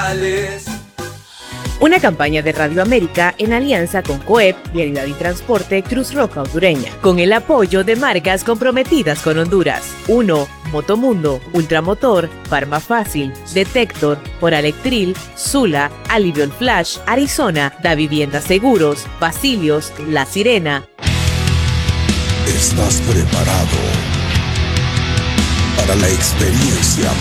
Una campaña de Radio América en alianza con COEP, Vialidad y Transporte Cruz Roja Hondureña, con el apoyo de marcas comprometidas con Honduras. 1. Motomundo, Ultramotor, Farmafácil, Detector, Oralectril, Sula, Aliviol Flash, Arizona, Da Vivienda Seguros, Basilios, La Sirena. ¿Estás preparado para la experiencia